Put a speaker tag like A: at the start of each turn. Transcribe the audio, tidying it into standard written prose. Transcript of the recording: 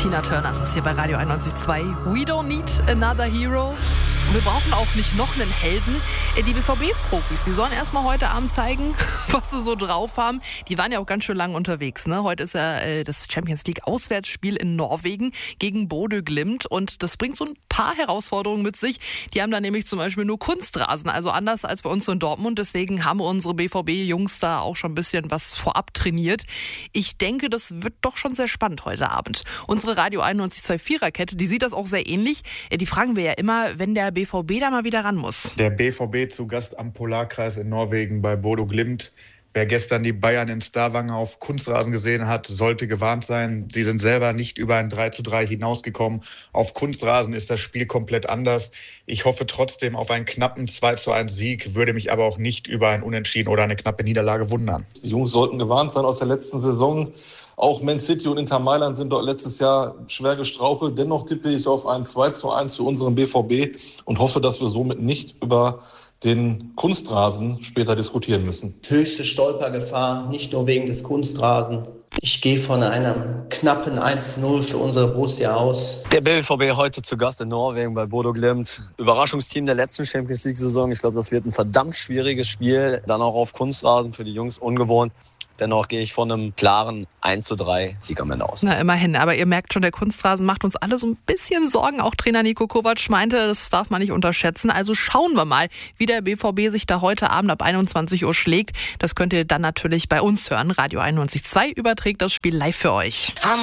A: Tina Turner ist es hier bei Radio 91.2. We don't need another hero. Wir brauchen auch nicht noch einen Helden. Die BVB-Profis, die sollen erstmal heute Abend zeigen, was sie so drauf haben. Die waren ja auch ganz schön lange unterwegs, ne? Heute ist ja das Champions League-Auswärtsspiel in Norwegen gegen Bodø Glimt. Und das bringt so ein paar Herausforderungen mit sich. Die haben da nämlich zum Beispiel nur Kunstrasen, also anders als bei uns in Dortmund. Deswegen haben unsere BVB-Jungs da auch schon ein bisschen was vorab trainiert. Ich denke, das wird doch schon sehr spannend heute Abend. Unsere Radio 91.2 Viererkette, die sieht das auch sehr ähnlich. Die fragen wir ja immer, wenn der BVB da mal wieder ran muss.
B: Der BVB zu Gast am Polarkreis in Norwegen bei Bodø Glimt. Wer gestern die Bayern in Stavanger auf Kunstrasen gesehen hat, sollte gewarnt sein. Sie sind selber nicht über ein 3:3 hinausgekommen. Auf Kunstrasen ist das Spiel komplett anders. Ich hoffe trotzdem auf einen knappen 2:1 Sieg, würde mich aber auch nicht über ein Unentschieden oder eine knappe Niederlage wundern.
C: Die Jungs sollten gewarnt sein aus der letzten Saison. Auch Man City und Inter Mailand sind dort letztes Jahr schwer gestrauchelt. Dennoch tippe ich auf ein 2:1 für unseren BVB und hoffe, dass wir somit nicht über den Kunstrasen später diskutieren müssen.
D: Höchste Stolpergefahr, nicht nur wegen des Kunstrasen. Ich gehe von einem knappen 1:0 für unsere Borussia aus.
E: Der BVB heute zu Gast in Norwegen bei Bodø Glimt. Überraschungsteam der letzten Champions League-Saison. Ich glaube, das wird ein verdammt schwieriges Spiel. Dann auch auf Kunstrasen für die Jungs ungewohnt. Dennoch gehe ich von einem klaren 1:3 Sieg am Ende aus.
A: Na, immerhin. Aber ihr merkt schon, der Kunstrasen macht uns alle so ein bisschen Sorgen. Auch Trainer Niko Kovac meinte, das darf man nicht unterschätzen. Also schauen wir mal, wie der BVB sich da heute Abend ab 21 Uhr schlägt. Das könnt ihr dann natürlich bei uns hören. Radio 91.2 überträgt das Spiel live für euch.